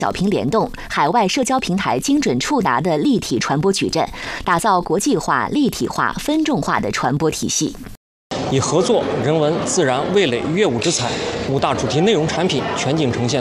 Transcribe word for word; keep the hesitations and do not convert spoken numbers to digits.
小屏联动、海外社交平台精准触达的立体传播矩阵，打造国际化、立体化、分众化的传播体系。 以合作、人文、自然、味蕾、乐舞之彩五大主题内容产品全景呈现。